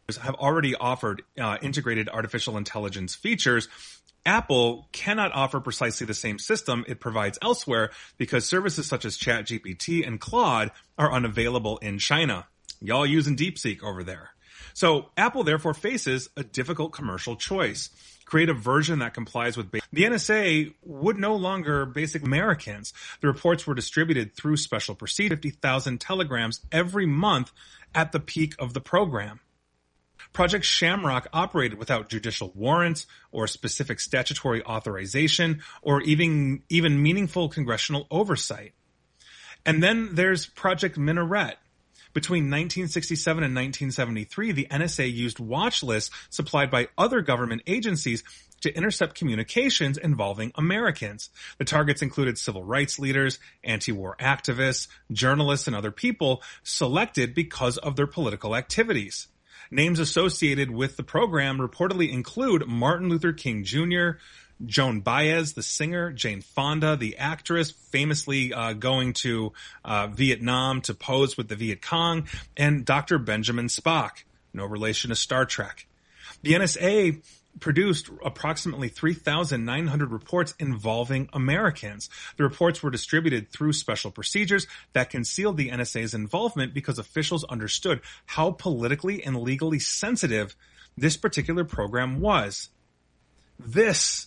have already offered integrated artificial intelligence features, Apple cannot offer precisely the same system it provides elsewhere because services such as ChatGPT and Claude are unavailable in China. Y'all using DeepSeek over there. So Apple therefore faces a difficult commercial choice. Create a version that complies with the NSA would no longer basic Americans. The reports were distributed through special procedure, 50,000 telegrams every month at the peak of the program. Project Shamrock operated without judicial warrants or specific statutory authorization or even meaningful congressional oversight. And then there's Project Minaret. Between 1967 and 1973, the NSA used watch lists supplied by other government agencies to intercept communications involving Americans. The targets included civil rights leaders, anti-war activists, journalists, and other people selected because of their political activities. Names associated with the program reportedly include Martin Luther King Jr., Joan Baez, the singer, Jane Fonda, the actress, famously going to Vietnam to pose with the Viet Cong, and Dr. Benjamin Spock, no relation to Star Trek. The NSA produced approximately 3,900 reports involving Americans. The reports were distributed through special procedures that concealed the NSA's involvement because officials understood how politically and legally sensitive this particular program was. This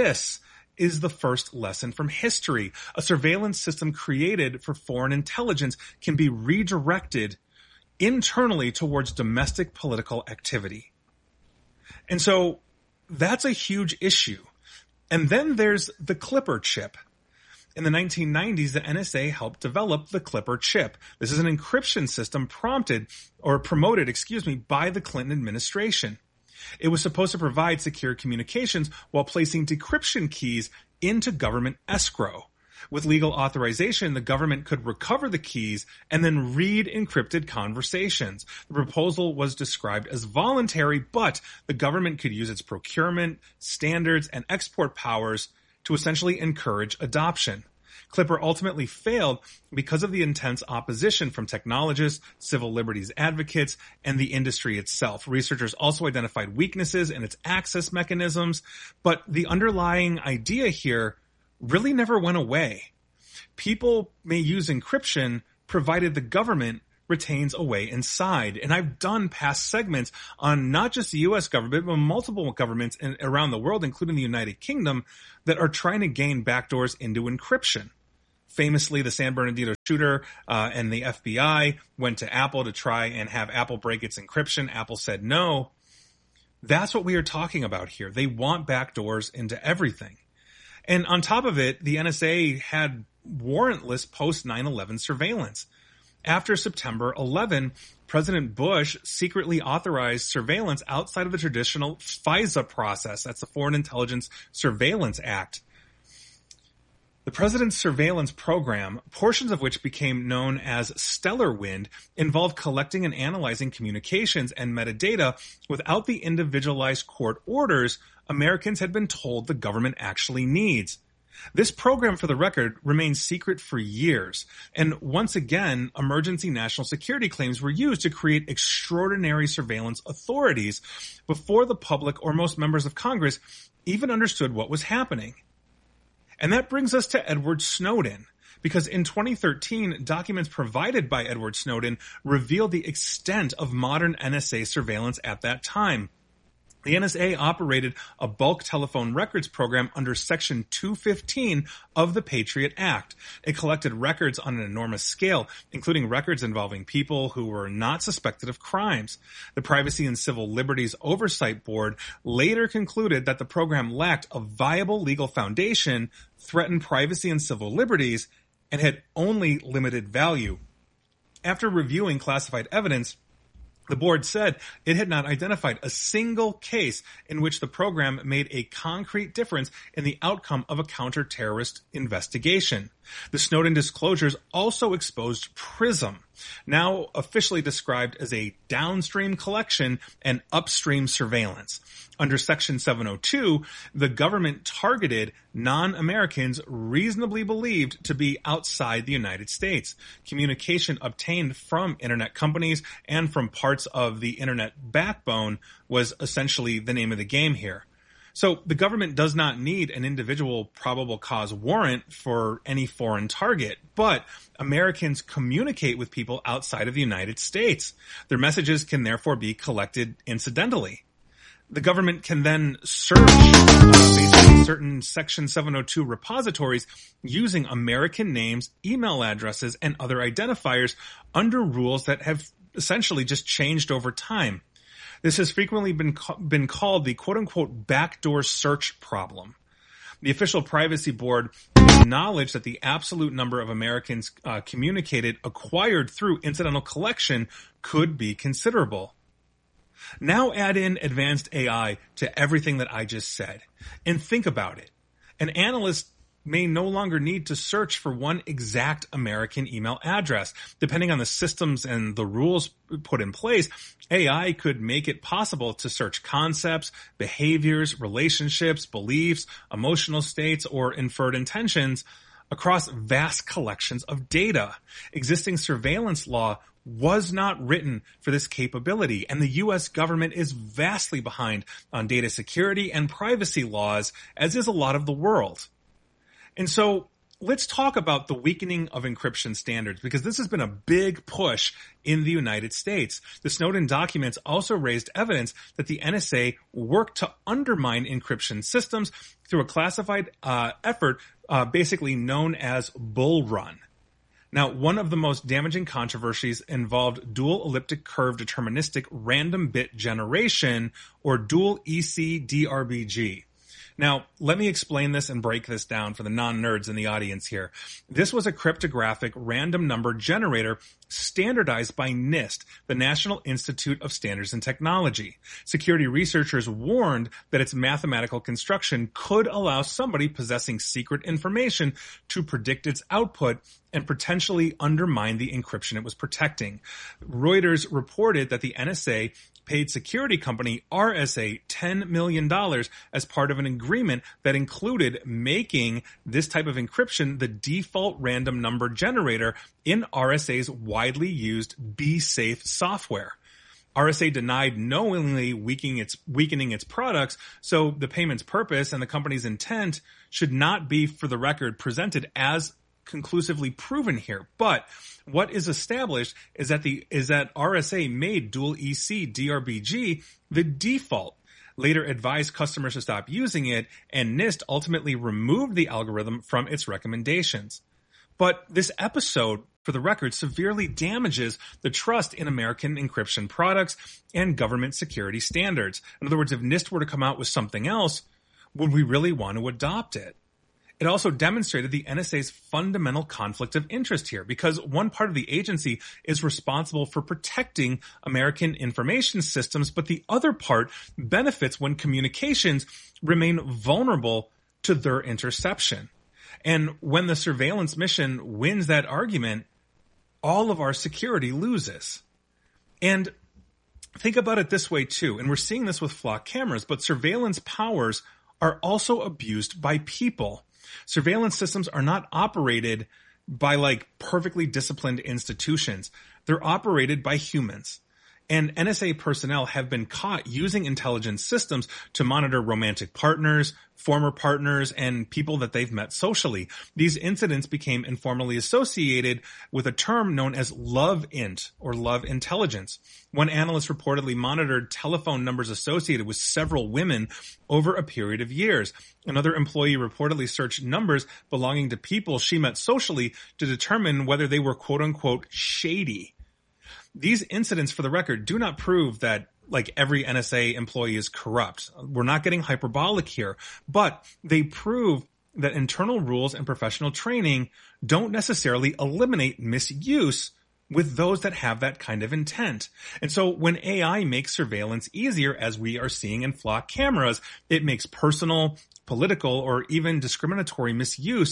is the first lesson from history. A surveillance system created for foreign intelligence can be redirected internally towards domestic political activity. And so that's a huge issue. And then there's the Clipper chip. In the 1990s, the NSA helped develop the Clipper chip. This is an encryption system promoted by the Clinton administration. It was supposed to provide secure communications while placing decryption keys into government escrow. With legal authorization, the government could recover the keys and then read encrypted conversations. The proposal was described as voluntary, but the government could use its procurement, standards, and export powers to essentially encourage adoption. Clipper ultimately failed because of the intense opposition from technologists, civil liberties advocates, and the industry itself. Researchers also identified weaknesses in its access mechanisms, but the underlying idea here really never went away. People may use encryption provided the government retains a way inside. And I've done past segments on not just the U.S. government, but multiple governments around the world, including the United Kingdom, that are trying to gain backdoors into encryption. Famously, the San Bernardino shooter and the FBI went to Apple to try and have Apple break its encryption. Apple said no. That's what we are talking about here. They want backdoors into everything. And on top of it, the NSA had warrantless post 9/11 surveillance. After September 11, President Bush secretly authorized surveillance outside of the traditional FISA process. That's the Foreign Intelligence Surveillance Act. The president's surveillance program, portions of which became known as Stellar Wind, involved collecting and analyzing communications and metadata without the individualized court orders Americans had been told the government actually needs. This program, for the record, remained secret for years. And once again, emergency national security claims were used to create extraordinary surveillance authorities before the public or most members of Congress even understood what was happening. And that brings us to Edward Snowden, because in 2013, documents provided by Edward Snowden revealed the extent of modern NSA surveillance at that time. The NSA operated a bulk telephone records program under Section 215 of the Patriot Act. It collected records on an enormous scale, including records involving people who were not suspected of crimes. The Privacy and Civil Liberties Oversight Board later concluded that the program lacked a viable legal foundation, threatened privacy and civil liberties, and had only limited value. After reviewing classified evidence, the board said it had not identified a single case in which the program made a concrete difference in the outcome of a counter-terrorist investigation. The Snowden disclosures also exposed PRISM, now officially described as a downstream collection and upstream surveillance. Under Section 702, the government targeted non-Americans reasonably believed to be outside the United States. Communication obtained from internet companies and from parts of the internet backbone was essentially the name of the game here. So the government does not need an individual probable cause warrant for any foreign target, but Americans communicate with people outside of the United States. Their messages can therefore be collected incidentally. The government can then search basically certain Section 702 repositories using American names, email addresses, and other identifiers under rules that have essentially just changed over time. This has frequently been called the quote-unquote backdoor search problem. The official privacy board acknowledged that the absolute number of Americans communicated acquired through incidental collection could be considerable. Now add in advanced AI to everything that I just said, and think about it. An analyst may no longer need to search for one exact American email address. Depending on the systems and the rules put in place, AI could make it possible to search concepts, behaviors, relationships, beliefs, emotional states, or inferred intentions across vast collections of data. Existing surveillance law was not written for this capability, and the U.S. government is vastly behind on data security and privacy laws, as is a lot of the world. And so let's talk about the weakening of encryption standards, because this has been a big push in the United States. The Snowden documents also raised evidence that the NSA worked to undermine encryption systems through a classified effort basically known as Bull Run. Now, one of the most damaging controversies involved dual elliptic curve deterministic random bit generation, or dual EC-DRBG. Now, let me explain this and break this down for the non-nerds in the audience here. This was a cryptographic random number generator standardized by NIST, the National Institute of Standards and Technology. Security researchers warned that its mathematical construction could allow somebody possessing secret information to predict its output and potentially undermine the encryption it was protecting. Reuters reported that the NSA paid security company RSA $10 million as part of an agreement that included making this type of encryption the default random number generator in RSA's widely used BSafe software. RSA denied knowingly weakening its products, so the payment's purpose and the company's intent should not be, for the record, presented as conclusively proven here. But what is established is that RSA made dual EC DRBG the default, later advised customers to stop using it, and NIST ultimately removed the algorithm from its recommendations. But this episode, for the record, severely damages the trust in American encryption products and government security standards. In other words, if NIST were to come out with something else, would we really want to adopt it? It also demonstrated the NSA's fundamental conflict of interest here, because one part of the agency is responsible for protecting American information systems, but the other part benefits when communications remain vulnerable to their interception. And when the surveillance mission wins that argument, all of our security loses. And think about it this way too, and we're seeing this with flock cameras, but surveillance powers are also abused by people. Surveillance systems are not operated by perfectly disciplined institutions. They're operated by humans. And NSA personnel have been caught using intelligence systems to monitor romantic partners, former partners, and people that they've met socially. These incidents became informally associated with a term known as love-int, or love intelligence. One analyst reportedly monitored telephone numbers associated with several women over a period of years. Another employee reportedly searched numbers belonging to people she met socially to determine whether they were quote-unquote shady. These incidents, for the record, do not prove that every NSA employee is corrupt. We're not getting hyperbolic here, but they prove that internal rules and professional training don't necessarily eliminate misuse with those that have that kind of intent. And so when AI makes surveillance easier, as we are seeing in flock cameras, it makes personal, political, or even discriminatory misuse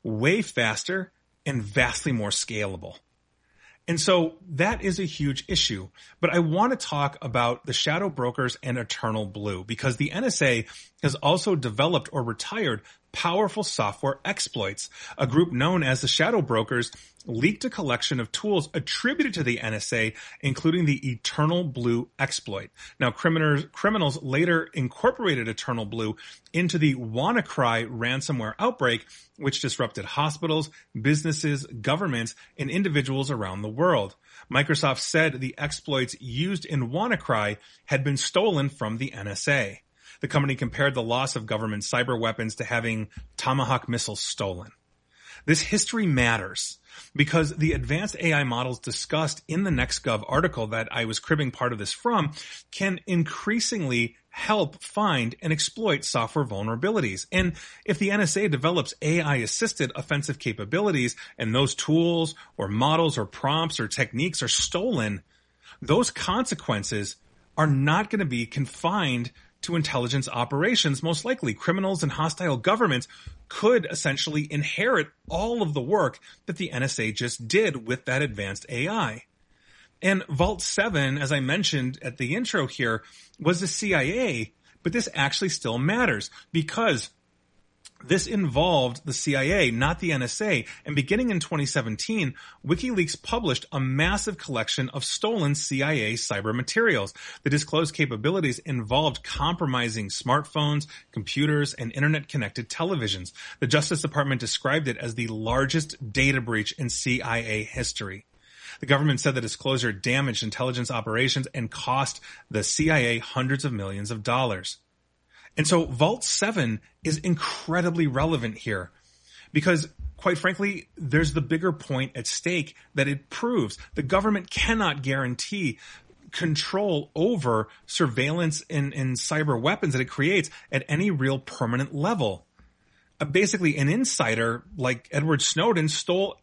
way faster, and vastly more scalable. And so that is a huge issue. But I want to talk about the shadow brokers and Eternal Blue, because the NSA has also developed or retired powerful software exploits. A group known as the Shadow Brokers leaked a collection of tools attributed to the NSA, including the Eternal Blue exploit. Now, criminals later incorporated Eternal Blue into the WannaCry ransomware outbreak, which disrupted hospitals, businesses, governments, and individuals around the world. Microsoft said the exploits used in WannaCry had been stolen from the NSA. The company compared the loss of government cyber weapons to having Tomahawk missiles stolen. This history matters because the advanced AI models discussed in the NextGov article that I was cribbing part of this from can increasingly help find and exploit software vulnerabilities. And if the NSA develops AI-assisted offensive capabilities and those tools or models or prompts or techniques are stolen, those consequences are not going to be confined to intelligence operations. Most likely, criminals and hostile governments could essentially inherit all of the work that the NSA just did with that advanced AI. And Vault 7, as I mentioned at the intro here, was the CIA, but this actually still matters because this involved the CIA, not the NSA, and beginning in 2017, WikiLeaks published a massive collection of stolen CIA cyber materials. The disclosed capabilities involved compromising smartphones, computers, and internet-connected televisions. The Justice Department described it as the largest data breach in CIA history. The government said the disclosure damaged intelligence operations and cost the CIA hundreds of millions of dollars. And so Vault 7 is incredibly relevant here because, quite frankly, there's the bigger point at stake that it proves. The government cannot guarantee control over surveillance and cyber weapons that it creates at any real permanent level. Basically, an insider like Edward Snowden stole,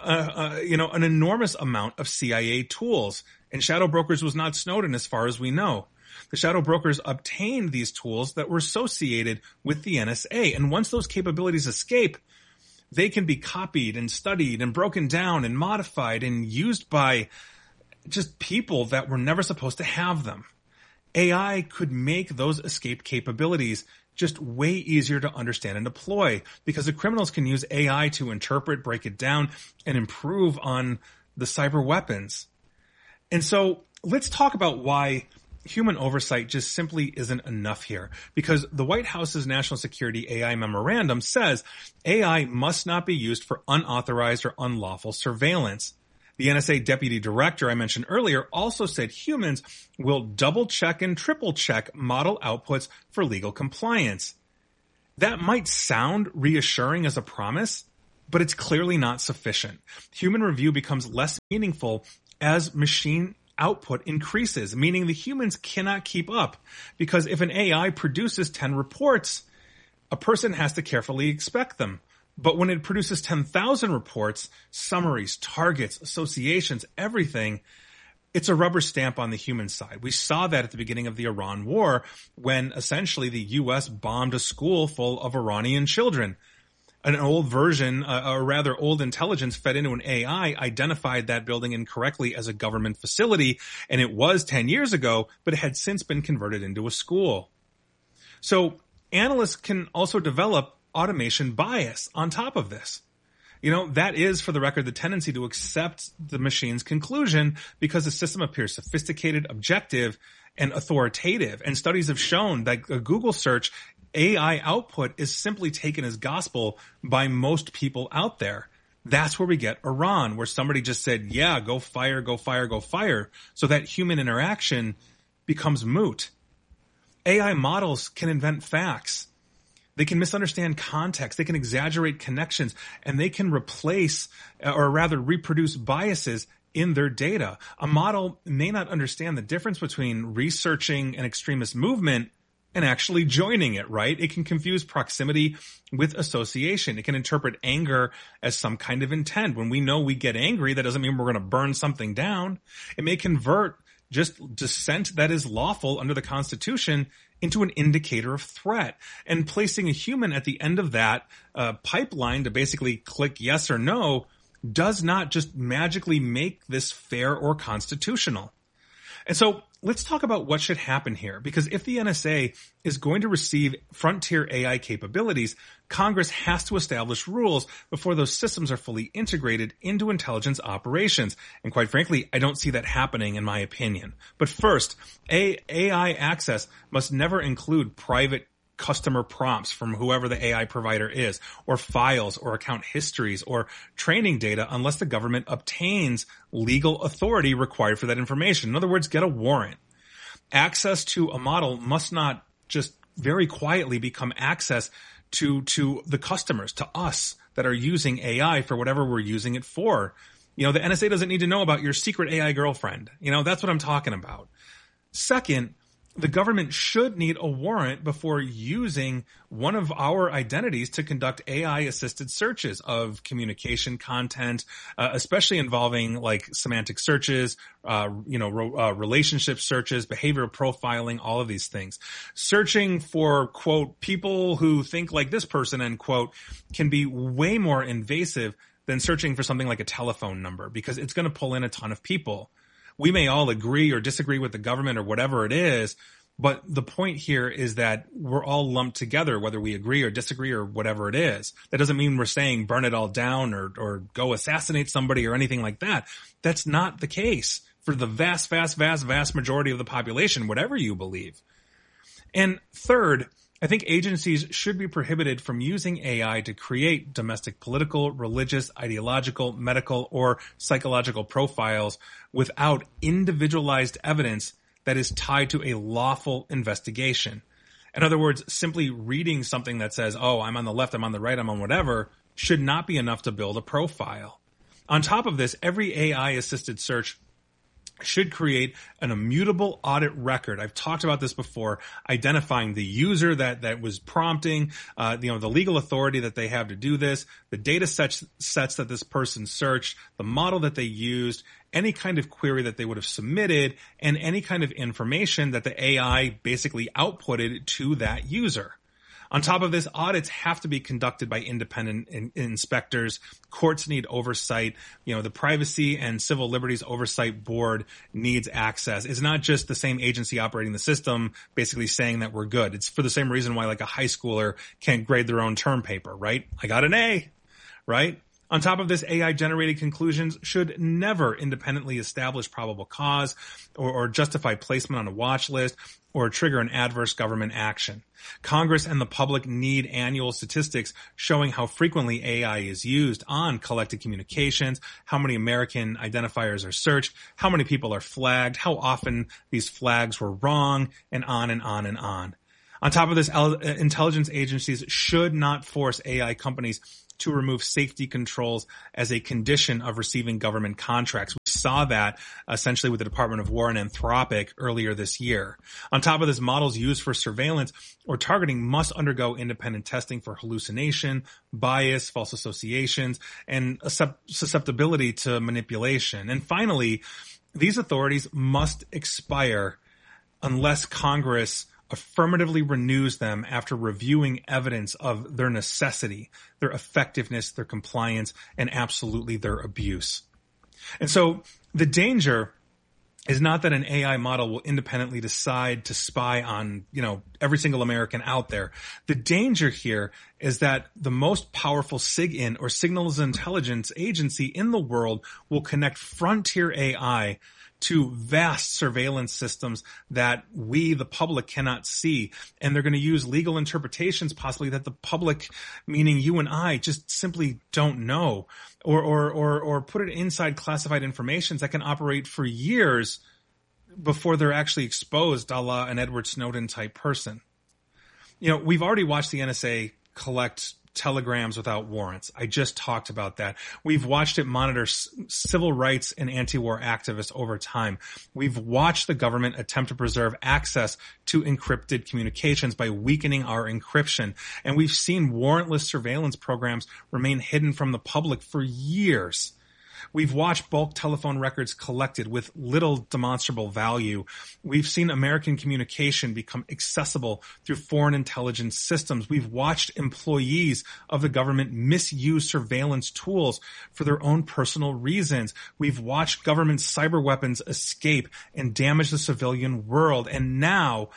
an enormous amount of CIA tools, and Shadow Brokers was not Snowden as far as we know. The Shadow Brokers obtained these tools that were associated with the NSA. And once those capabilities escape, they can be copied and studied and broken down and modified and used by just people that were never supposed to have them. AI could make those escaped capabilities just way easier to understand and deploy because the criminals can use AI to interpret, break it down, and improve on the cyber weapons. And so let's talk about why human oversight just simply isn't enough here, because the White House's National Security AI Memorandum says AI must not be used for unauthorized or unlawful surveillance. The NSA Deputy Director I mentioned earlier also said humans will double-check and triple-check model outputs for legal compliance. That might sound reassuring as a promise, but it's clearly not sufficient. Human review becomes less meaningful as machine output increases, meaning the humans cannot keep up. Because if an AI produces 10 reports, a person has to carefully inspect them. But when it produces 10,000 reports, summaries, targets, associations, everything, it's a rubber stamp on the human side. We saw that at the beginning of the Iran war when essentially the U.S. bombed a school full of Iranian children. An old version, or rather old intelligence fed into an AI identified that building incorrectly as a government facility, and it was 10 years ago, but it had since been converted into a school. So analysts can also develop automation bias on top of this. That is, for the record, the tendency to accept the machine's conclusion because the system appears sophisticated, objective, and authoritative. And studies have shown that a Google search AI output is simply taken as gospel by most people out there. That's where we get Iran, where somebody just said, yeah, go fire, go fire, go fire. So that human interaction becomes moot. AI models can invent facts. They can misunderstand context. They can exaggerate connections, and they can replace or rather reproduce biases in their data. A model may not understand the difference between researching an extremist movement and actually joining it, right? It can confuse proximity with association. It can interpret anger as some kind of intent. When we know we get angry, that doesn't mean we're going to burn something down. It may convert just dissent that is lawful under the Constitution into an indicator of threat. And placing a human at the end of that pipeline to basically click yes or no does not just magically make this fair or constitutional. And so let's talk about what should happen here, because if the NSA is going to receive frontier AI capabilities, Congress has to establish rules before those systems are fully integrated into intelligence operations. And quite frankly, I don't see that happening in my opinion. But first, AI access must never include private customer prompts from whoever the AI provider is, or files or account histories or training data unless the government obtains legal authority required for that information. In other words, get a warrant. Access to a model must not just very quietly become access to the customers, to us that are using AI for whatever we're using it for. The NSA doesn't need to know about your secret AI girlfriend. That's what I'm talking about. Second, the government should need a warrant before using one of our identities to conduct AI-assisted searches of communication content, especially involving like semantic searches, relationship searches, behavioral profiling, all of these things. Searching for, quote, people who think like this person, end quote, can be way more invasive than searching for something like a telephone number, because it's going to pull in a ton of people. We may all agree or disagree with the government or whatever it is, but the point here is that we're all lumped together, whether we agree or disagree or whatever it is. That doesn't mean we're saying burn it all down or go assassinate somebody or anything like that. That's not the case for the vast majority of the population, whatever you believe. And third, I think agencies should be prohibited from using AI to create domestic political, religious, ideological, medical, or psychological profiles without individualized evidence that is tied to a lawful investigation. In other words, simply reading something that says, oh, I'm on the left, I'm on the right, I'm on whatever, should not be enough to build a profile. On top of this, every AI-assisted search should create an immutable audit record. I've talked about this before, identifying the user that was prompting, the legal authority that they have to do this, the data sets that this person searched, the model that they used, any kind of query that they would have submitted, and any kind of information that the AI basically outputted to that user. On top of this, audits have to be conducted by independent inspectors. Courts need oversight. The Privacy and Civil Liberties Oversight Board needs access. It's not just the same agency operating the system basically saying that we're good. It's for the same reason why like a high schooler can't grade their own term paper, right? I got an A, right? On top of this, AI-generated conclusions should never independently establish probable cause or justify placement on a watch list or trigger an adverse government action. Congress and the public need annual statistics showing how frequently AI is used on collected communications, how many American identifiers are searched, how many people are flagged, how often these flags were wrong, and on and on and on. On top of this, intelligence agencies should not force AI companies to remove safety controls as a condition of receiving government contracts. We saw that essentially with the Department of War and Anthropic earlier this year. On top of this, models used for surveillance or targeting must undergo independent testing for hallucination, bias, false associations, and susceptibility to manipulation. And finally, these authorities must expire unless Congress affirmatively renews them after reviewing evidence of their necessity, their effectiveness, their compliance, and absolutely their abuse. And so the danger is not that an AI model will independently decide to spy on, every single American out there. The danger here is that the most powerful SIGINT or signals intelligence agency in the world will connect frontier AI to vast surveillance systems that we, the public, cannot see. And they're going to use legal interpretations possibly that the public, meaning you and I, just simply don't know. Or put it inside classified informations that can operate for years before they're actually exposed, a la an Edward Snowden type person. We've already watched the NSA collect telegrams without warrants. I just talked about that. We've watched it monitor civil rights and anti-war activists over time. We've watched the government attempt to preserve access to encrypted communications by weakening our encryption. And we've seen warrantless surveillance programs remain hidden from the public for years. We've watched bulk telephone records collected with little demonstrable value. We've seen American communication become accessible through foreign intelligence systems. We've watched employees of the government misuse surveillance tools for their own personal reasons. We've watched government cyber weapons escape and damage the civilian world. And now,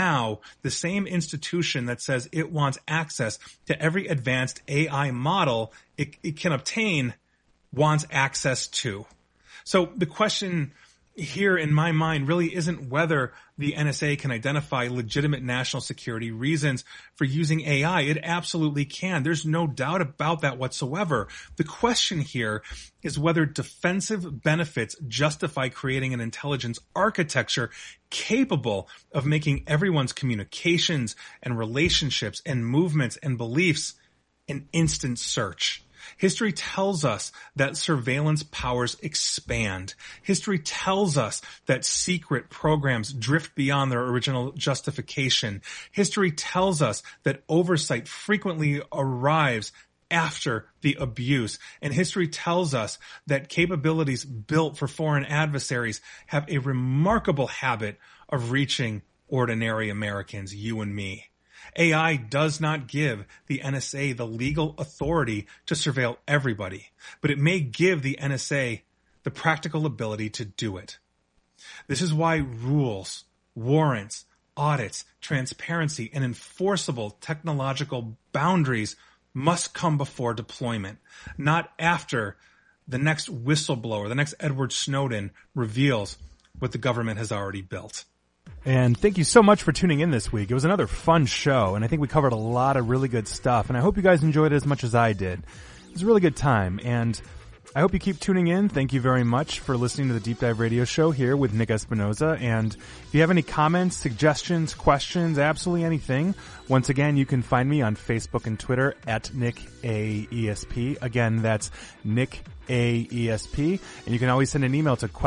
the same institution that says it wants access to every advanced AI model it can obtain wants access to. So the question here in my mind really isn't whether the NSA can identify legitimate national security reasons for using AI. It absolutely can. There's no doubt about that whatsoever. The question here is whether defensive benefits justify creating an intelligence architecture capable of making everyone's communications and relationships and movements and beliefs an instant search. History tells us that surveillance powers expand. History tells us that secret programs drift beyond their original justification. History tells us that oversight frequently arrives after the abuse. And history tells us that capabilities built for foreign adversaries have a remarkable habit of reaching ordinary Americans, you and me. AI does not give the NSA the legal authority to surveil everybody, but it may give the NSA the practical ability to do it. This is why rules, warrants, audits, transparency, and enforceable technological boundaries must come before deployment, not after the next whistleblower, the next Edward Snowden reveals what the government has already built. And thank you so much for tuning in this week. It was another fun show, and I think we covered a lot of really good stuff, and I hope you guys enjoyed it as much as I did. It was a really good time, and I hope you keep tuning in. Thank you very much for listening to the Deep Dive Radio Show here with Nick Espinoza, and if you have any comments, suggestions, questions, absolutely anything, once again, you can find me on Facebook and Twitter at NickAESP. Again, that's Nick AESP, and you can always send an email to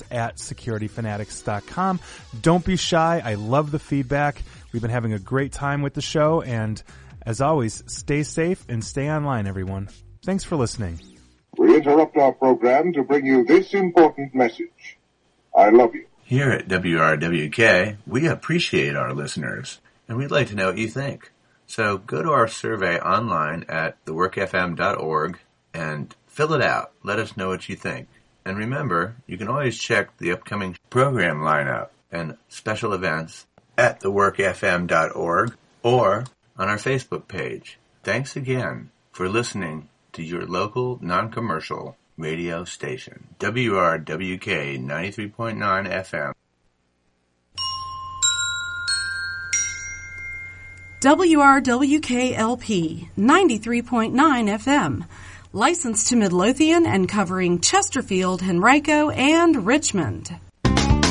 questions@securityfanatics.com. Don't be shy. I love the feedback. We've been having a great time with the show, and as always, stay safe and stay online, everyone. Thanks for listening. We interrupt our program to bring you this important message. I love you. Here at WRWK, we appreciate our listeners, and we'd like to know what you think. So go to our survey online at theworkfm.org and fill it out. Let us know what you think. And remember, you can always check the upcoming program lineup and special events at theworkfm.org or on our Facebook page. Thanks again for listening to your local non-commercial radio station, WRWK 93.9 FM. WRWK-LP 93.9 FM. Licensed to Midlothian and covering Chesterfield, Henrico, and Richmond.